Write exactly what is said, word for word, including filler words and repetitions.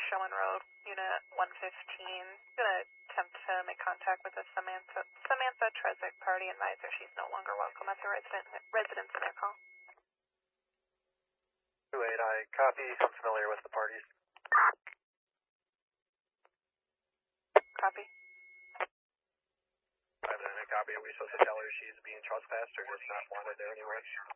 Sherwin Road, Unit one fifteen. Gonna attempt to make contact with the Samantha Samantha Trezick party advisor. She's no longer welcome at the resident residence in their call. two eight, I copy. I'm familiar with the parties. Copy. I have a copy. Are we supposed to tell her she's being trespassed or just not wanted there anyway?